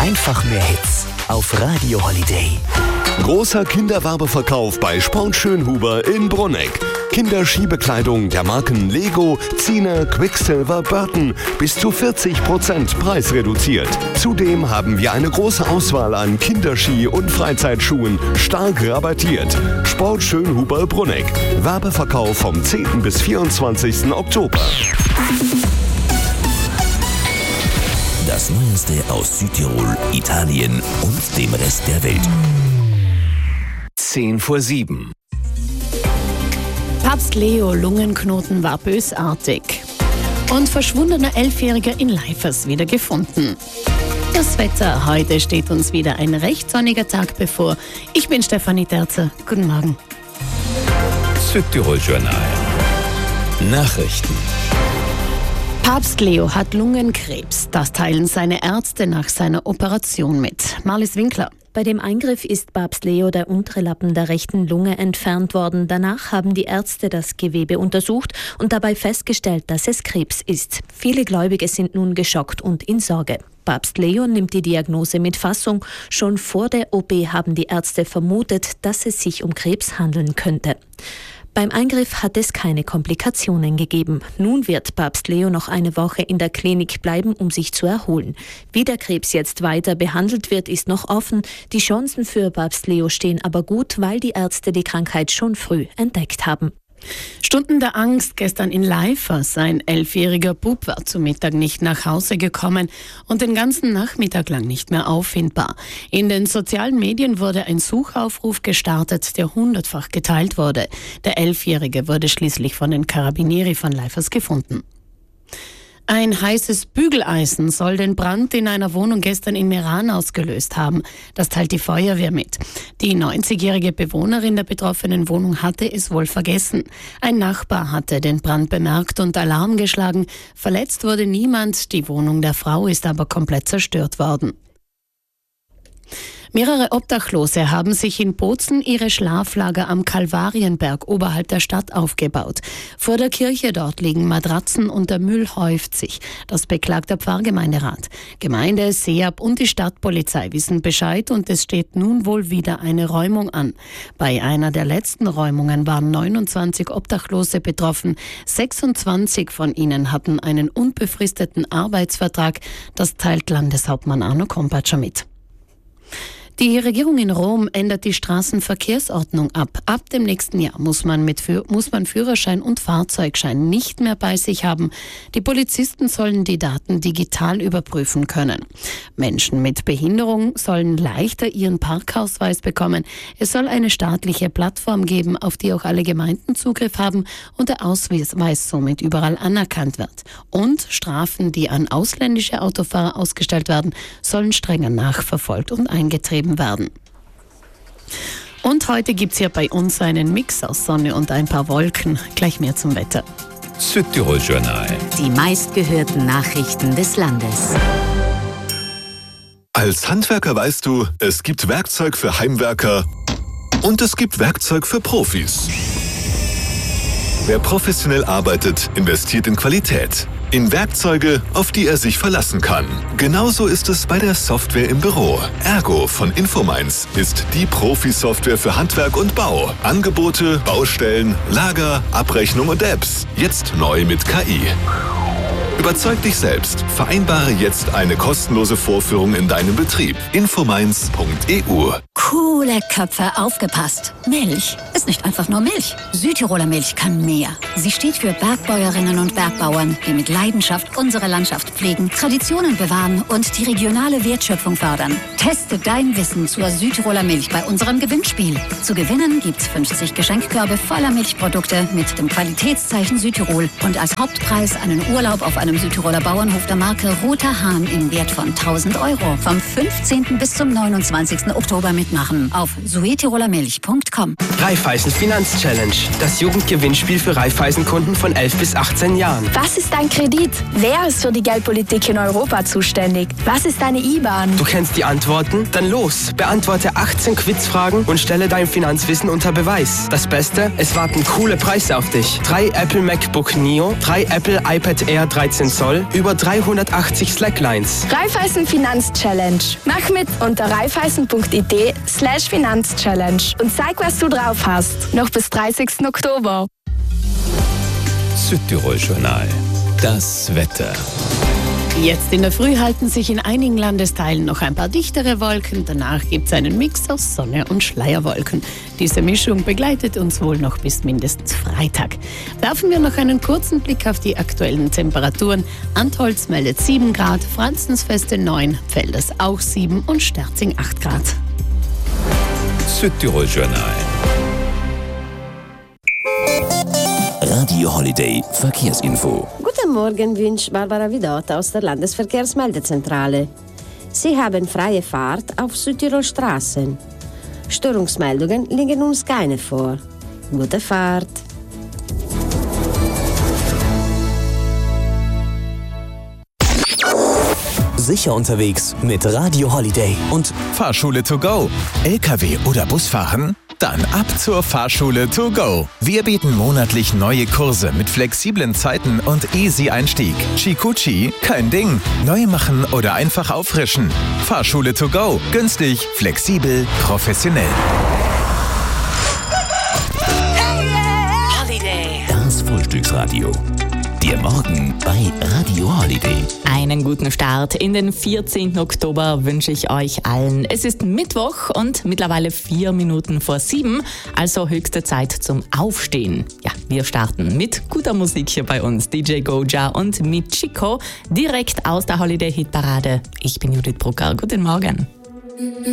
Einfach mehr Hits auf Radio Holiday. Großer Kinderwerbeverkauf bei Sport Schönhuber in Brunegg. Kinderschiebekleidung der Marken Lego, Ziene, Quicksilver, Burton bis zu 40% preisreduziert. Zudem haben wir eine große Auswahl an Kinderski- und Freizeitschuhen stark rabattiert. Sport Schönhuber Brunegg. Werbeverkauf vom 10. bis 24. Oktober. Das Neueste aus Südtirol, Italien und dem Rest der Welt. 7:10. Papst Leo Lungenknoten war bösartig. Und verschwundener 11-Jähriger in Leifers wieder gefunden. Das Wetter, heute steht uns wieder ein recht sonniger Tag bevor. Ich bin Stefanie Terzer. Guten Morgen. Südtirol Journal. Nachrichten. Papst Leo hat Lungenkrebs. Das teilen seine Ärzte nach seiner Operation mit. Marlies Winkler. Bei dem Eingriff ist Papst Leo der untere Lappen der rechten Lunge entfernt worden. Danach haben die Ärzte das Gewebe untersucht und dabei festgestellt, dass es Krebs ist. Viele Gläubige sind nun geschockt und in Sorge. Papst Leo nimmt die Diagnose mit Fassung. Schon vor der OP haben die Ärzte vermutet, dass es sich um Krebs handeln könnte. Beim Eingriff hat es keine Komplikationen gegeben. Nun wird Papst Leo noch eine Woche in der Klinik bleiben, um sich zu erholen. Wie der Krebs jetzt weiter behandelt wird, ist noch offen. Die Chancen für Papst Leo stehen aber gut, weil die Ärzte die Krankheit schon früh entdeckt haben. Stunden der Angst gestern in Leifers. Ein 11-jähriger Bub war zu Mittag nicht nach Hause gekommen und den ganzen Nachmittag lang nicht mehr auffindbar. In den sozialen Medien wurde ein Suchaufruf gestartet, der 100-fach geteilt wurde. Der 11-jährige wurde schließlich von den Carabinieri von Leifers gefunden. Ein heißes Bügeleisen soll den Brand in einer Wohnung gestern in Meran ausgelöst haben. Das teilt die Feuerwehr mit. Die 90-jährige Bewohnerin der betroffenen Wohnung hatte es wohl vergessen. Ein Nachbar hatte den Brand bemerkt und Alarm geschlagen. Verletzt wurde niemand. Die Wohnung der Frau ist aber komplett zerstört worden. Mehrere Obdachlose haben sich in Bozen ihre Schlaflager am Kalvarienberg oberhalb der Stadt aufgebaut. Vor der Kirche dort liegen Matratzen und der Müll häuft sich. Das beklagt der Pfarrgemeinderat. Gemeinde, SEAB und die Stadtpolizei wissen Bescheid und es steht nun wohl wieder eine Räumung an. Bei einer der letzten Räumungen waren 29 Obdachlose betroffen. 26 von ihnen hatten einen unbefristeten Arbeitsvertrag. Das teilt Landeshauptmann Arno Kompatscher mit. Die Regierung in Rom ändert die Straßenverkehrsordnung ab. Ab dem nächsten Jahr muss man Führerschein und Fahrzeugschein nicht mehr bei sich haben. Die Polizisten sollen die Daten digital überprüfen können. Menschen mit Behinderung sollen leichter ihren Parkausweis bekommen. Es soll eine staatliche Plattform geben, auf die auch alle Gemeinden Zugriff haben und der Ausweis somit überall anerkannt wird. Und Strafen, die an ausländische Autofahrer ausgestellt werden, sollen strenger nachverfolgt und eingetrieben werden. Und heute gibt es hier bei uns einen Mix aus Sonne und ein paar Wolken. Gleich mehr zum Wetter. Südtirol Journal. Die meistgehörten Nachrichten des Landes. Als Handwerker weißt du, es gibt Werkzeug für Heimwerker und es gibt Werkzeug für Profis. Wer professionell arbeitet, investiert in Qualität. In Werkzeuge, auf die er sich verlassen kann. Genauso ist es bei der Software im Büro. Ergo von Infominds ist die Profi-Software für Handwerk und Bau. Angebote, Baustellen, Lager, Abrechnung und Apps. Jetzt neu mit KI. Überzeug dich selbst. Vereinbare jetzt eine kostenlose Vorführung in deinem Betrieb. Infominds.eu. Coole Köpfe, aufgepasst. Milch ist nicht einfach nur Milch. Südtiroler Milch kann mehr. Sie steht für Bergbäuerinnen und Bergbauern, die mit Leidenschaft unsere Landschaft pflegen, Traditionen bewahren und die regionale Wertschöpfung fördern. Teste dein Wissen zur Südtiroler Milch bei unserem Gewinnspiel. Zu gewinnen gibt's 50 Geschenkkörbe voller Milchprodukte mit dem Qualitätszeichen Südtirol und als Hauptpreis einen Urlaub auf einem Südtiroler Bauernhof der Marke Roter Hahn im Wert von 1.000 €. Vom 15. bis zum 29. Oktober mitmachen auf suetirolermilch.com. Raiffeisen Finanzchallenge. Das Jugendgewinnspiel für Raiffeisen-Kunden von 11 bis 18 Jahren. Was ist ein Kredit? Wer ist für die Geldpolitik in Europa zuständig? Was ist eine IBAN? Du kennst die Antworten? Dann los! Beantworte 18 Quizfragen und stelle dein Finanzwissen unter Beweis. Das Beste? Es warten coole Preise auf dich. 3 Apple MacBook Neo, 3 Apple iPad Air 13 15 Zoll, über 380 Slacklines. Raiffeisen Finanz Challenge. Mach mit unter raiffeisen.it/Finanzchallenge und zeig, was du drauf hast. Noch bis 30. Oktober. Südtirol Journal. Das Wetter. Jetzt in der Früh halten sich in einigen Landesteilen noch ein paar dichtere Wolken. Danach gibt es einen Mix aus Sonne und Schleierwolken. Diese Mischung begleitet uns wohl noch bis mindestens Freitag. Werfen wir noch einen kurzen Blick auf die aktuellen Temperaturen. Antholz meldet 7 Grad, Franzensfeste 9, Pfelders auch 7 und Sterzing 8 Grad. Südtirol Journal. Radio Holiday Verkehrsinfo. Guten Morgen, wünscht Barbara Vidot aus der Landesverkehrsmeldezentrale. Sie haben freie Fahrt auf Südtirol Straßen. Störungsmeldungen liegen uns keine vor. Gute Fahrt. Sicher unterwegs mit Radio Holiday. Und Fahrschule to go. LKW oder Busfahren? Dann ab zur Fahrschule to go. Wir bieten monatlich neue Kurse mit flexiblen Zeiten und easy Einstieg. Chikuchi, kein Ding. Neu machen oder einfach auffrischen. Fahrschule to go. Günstig, flexibel, professionell. Das Frühstücksradio. Der Morgen bei Radio Holiday. Einen guten Start in den 14. Oktober wünsche ich euch allen. Es ist Mittwoch und mittlerweile 4 Minuten vor 7, also höchste Zeit zum Aufstehen. Ja, wir starten mit guter Musik hier bei uns. DJ Goja und Michiko direkt aus der Holiday-Hitparade. Ich bin Judith Brucker. Guten Morgen.